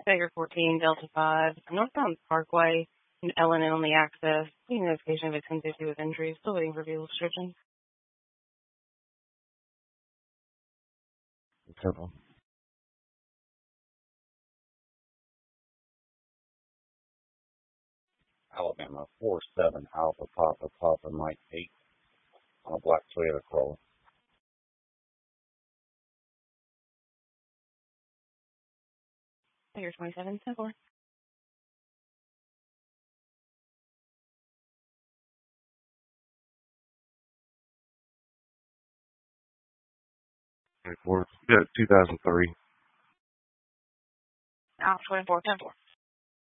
Tiger 14, Delta 5, northbound Parkway, and LNN on the access. Being notification of a 1050 with injuries. Still waiting for vehicle description. Purple. Alabama 47 Alpha Papa Mike 8 on a black Toyota Corolla. Tiger 27, 10-4. Yeah, 2003. Alpha 24, 10-4.